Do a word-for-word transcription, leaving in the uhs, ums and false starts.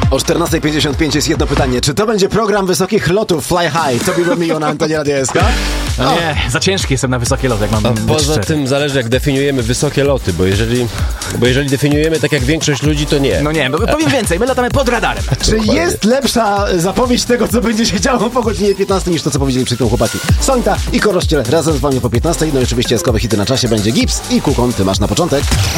O czternasta pięćdziesiąt pięć jest jedno pytanie. Czy to będzie program wysokich lotów Fly High? To było mi na antenie Radia S K? No nie, za ciężki jestem na wysokie loty, jak mam A być poza szczery. tym zależy, jak definiujemy wysokie loty, bo jeżeli, bo jeżeli definiujemy tak jak większość ludzi, to nie. No nie, bo powiem więcej, my latamy pod radarem. Czy Dokładnie. jest lepsza zapowiedź tego, co będzie się działo po godzinie piętnastej niż to, co powiedzieli przed chwilą chłopaki? Sońta i Korościel razem z wami po piętnastej. No i oczywiście skowe hity na czasie będzie Gips i Kukon. Ty masz na początek.